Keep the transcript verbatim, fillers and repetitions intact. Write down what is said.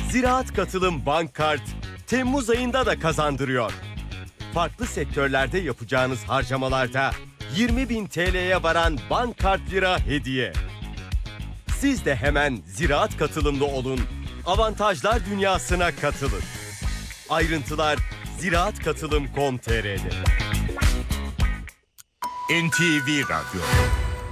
Ziraat Katılım Bank Kart Temmuz ayında da kazandırıyor. Farklı sektörlerde yapacağınız harcamalarda yirmi bin T L'ye varan bank kart lira hediye. Siz de hemen Ziraat Katılımlı olun, avantajlar dünyasına katılın. Ayrıntılar ziraatkatılım nokta com nokta tr''de. N T V Radyo.